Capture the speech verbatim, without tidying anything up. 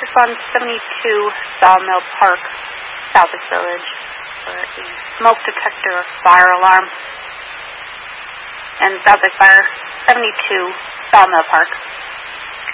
on seventy-two Sawmill Park, Southwick Village, for a smoke detector fire alarm. And Southwick Fire, seventy-two Sawmill Park.